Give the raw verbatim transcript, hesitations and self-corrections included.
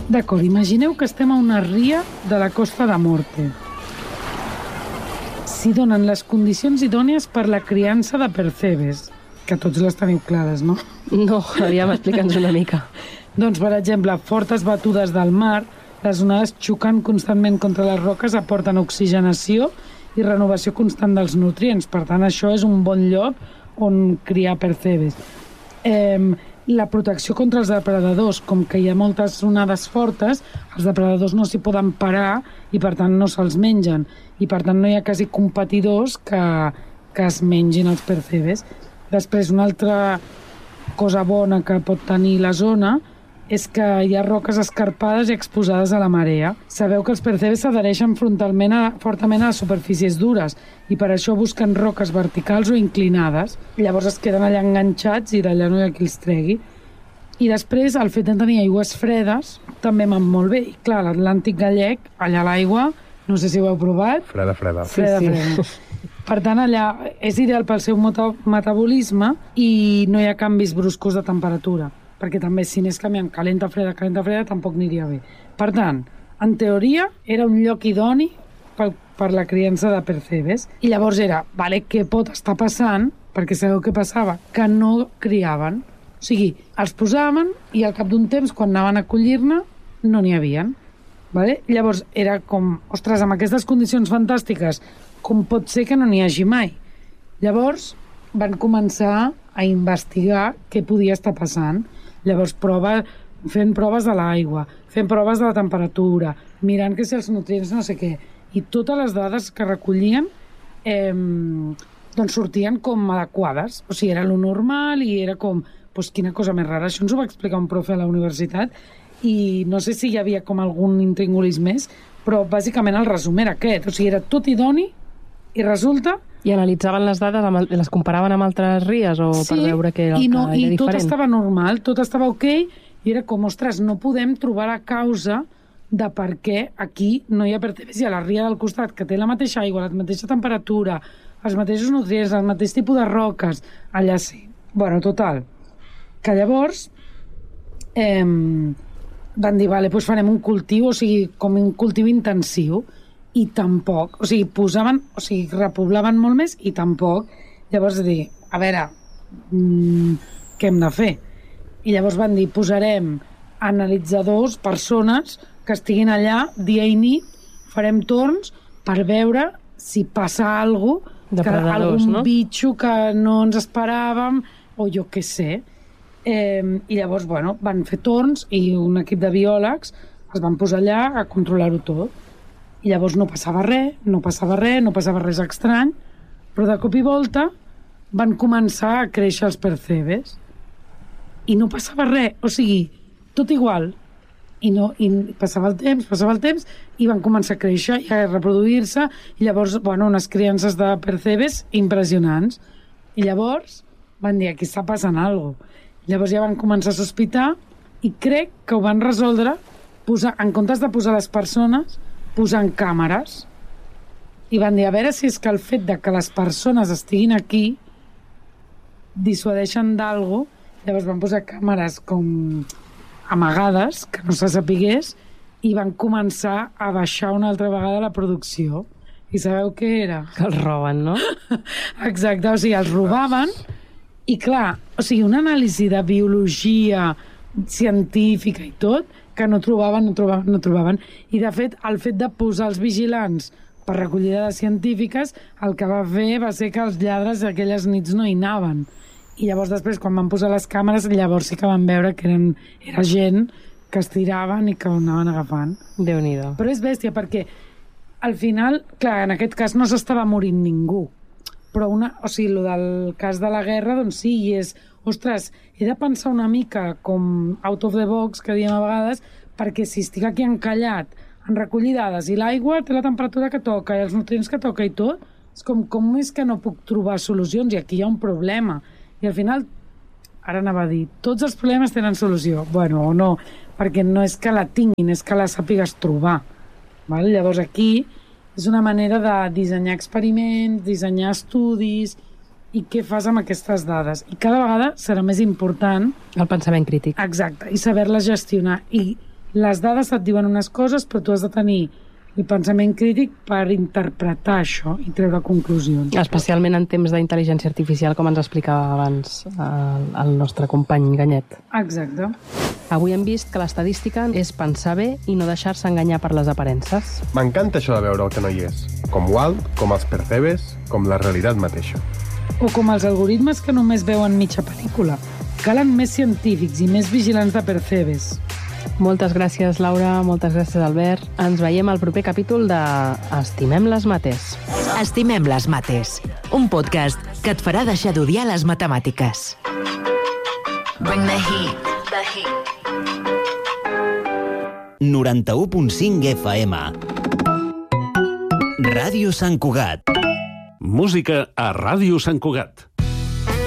D'acord, imagineu que estem a una ria de la Costa da Morte. S'hi donen les condicions idònies per la criança de percebes, que tots les teniu clares, no? No, aviam, explica'ns una mica. Doncs, per exemple, fortes batudes del mar, les onades xocant constantment contra les roques aporten oxigenació i renovació constant dels nutrients. Per tant, això és un bon lloc on criar percebes. Eh, la protecció contra els depredadors, com que hi ha moltes onades fortes, els depredadors no s'hi poden parar i, per tant, no se'ls mengen. I, per tant, no hi ha quasi competidors que, que es mengin els percebes. Després, una altra cosa bona que pot tenir la zona és que hi ha roques escarpades i exposades a la marea. Sabeu que els percebes s'adhereixen frontalment a, fortament a les superfícies dures i per això busquen roques verticals o inclinades. Llavors es queden allà enganxats i d'allà no hi ha qui els tregui. I després, el fet de tenir aigües fredes també van molt bé. I clar, l'Atlàntic gallec, allà l'aigua, no sé si ho heu provat. Freda, freda. Freda, Sí, sí. freda. Per tant, allà és ideal pel seu metabolisme i no hi ha canvis bruscos de temperatura, perquè també si anés canviant calenta, freda, calenta, freda, tampoc aniria bé. Per tant, en teoria, era un lloc idoni per, per la criança de percebes. I llavors era, vale, què pot estar passant? Perquè sabeu què passava? Que no criaven. O sigui, els posaven i al cap d'un temps, quan anaven a collir-ne, no n'hi havien. Vale? Llavors era com, ostres, amb aquestes condicions fantàstiques, com pot ser que no n'hi hagi mai? Llavors van començar a investigar què podia estar passant. Llavors prova, fent proves de l'aigua, fent proves de la temperatura, mirant que si els nutrients no sé què. I totes les dades que recollien eh, doncs sortien com adequades. O sigui, era lo normal i era com, doncs quina cosa més rara. Això ens ho va explicar un profe a la universitat i no sé si hi havia com algun intríngulis més, però bàsicament el resum era aquest. O sigui, era tot idoni i resulta... I analitzaven les dades, amb el, les comparaven amb altres ries o sí, per veure què era el i no, que era i diferent? tot estava normal, tot estava ok, i era com, ostres, no podem trobar la causa de per què aquí no hi ha percebes i a la ria del costat, que té la mateixa aigua, la mateixa temperatura, els mateixos nutrients, el mateix tipus de roques, allà sí. Bueno, total, que llavors eh, van dir, vale, doncs farem un cultiu, o sigui, com un cultiu intensiu, i tampoc, o sigui, posaven, o sigui, repoblaven molt més i tampoc. Llavors dir, a veure, mmm, què hem de fer? I llavors van dir, posarem analitzadors, persones que estiguin allà dia i nit, farem torns per veure si passa alguna cosa, que algun no? bitxo que no ens esperàvem, o jo què sé. Eh, I llavors, bueno, van fer torns i un equip de biòlegs es van posar allà a controlar-ho tot. I llavors no passava res, no passava res, no passava res estrany, però de cop i volta van començar a créixer els percebes i no passava res, o sigui, tot igual. I, no, i passava el temps, passava el temps, i van començar a créixer i a reproduir-se, i llavors, bueno, unes criances de percebes impressionants. I llavors van dir, aquí està passant alguna cosa. Llavors ja van començar a sospitar i crec que ho van resoldre posar, en comptes de posar les persones, posant càmeres, i van dir, a veure si és que el fet de que les persones estiguin aquí dissuadeixen d'algo. Llavors van posar càmeres com amagades, que no se sapigués, i van començar a baixar una altra vegada la producció. I sabeu què era? Que els roben, no? Exacte, o sigui, els robaven, i clar, o sigui, una anàlisi de biologia científica i tot, que no trobaven, no trobaven, no trobaven. I, de fet, el fet de posar els vigilants per recollir dades científiques, el que va fer va ser que els lladres aquelles nits no hi anaven. I llavors, després, quan van posar les càmeres, llavors sí que van veure que eren, era gent que es tiraven i que ho anaven agafant. Déu-n'hi-do. Però és bèstia, perquè al final, clar, en aquest cas no s'estava morint ningú. Però, una, o sigui, el del cas de la guerra, doncs sí, i és... Ostres, he de pensar una mica com out of the box, que diem a vegades, perquè si estic aquí encallat en recollir dades i l'aigua té la temperatura que toca i els nutrients que toca i tot, és com, com és que no puc trobar solucions? I aquí hi ha un problema. I al final, ara anava a dir, tots els problemes tenen solució. Bueno, o no, perquè no és que la tinguin, és que la sàpigues trobar. Val? Llavors aquí és una manera de dissenyar experiments, dissenyar estudis, i què fas amb aquestes dades. I cada vegada serà més important... El pensament crític. Exacte, i saber-les gestionar. I les dades et diuen unes coses, però tu has de tenir el pensament crític per interpretar això i treure conclusions. Especialment en temps d'intel·ligència artificial, com ens explicava abans el, el nostre company Ganyet. Exacte. Avui hem vist que l'estadística és pensar bé i no deixar-se enganyar per les aparences. M'encanta això de veure el que no hi és. Com Walt, com els percebes, com la realitat mateixa. O com els algoritmes que només veuen mitja pel·lícula. Calen més científics i més vigilants de percebes. Moltes gràcies, Laura. Moltes gràcies, Albert. Ens veiem al proper capítol de Estimem les mates. Estimem les mates, un podcast que et farà deixar d'odiar les matemàtiques. Bring the heat, the heat. noranta-u punt cinc F M. Ràdio Sant Cugat. Música a Ràdio Sant Cugat.